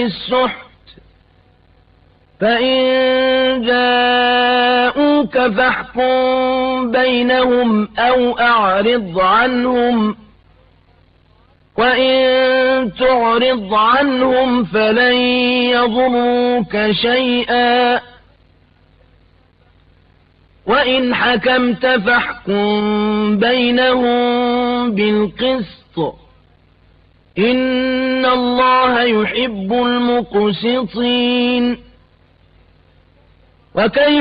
السحت فإن جاءوك فاحكم بينهم أو أعرض عنهم وإن تعرض عنهم فلن يضروك شيئا وإن حكمت فاحكم بينهم بالقسط إن الله يحب المقسطين. وكيف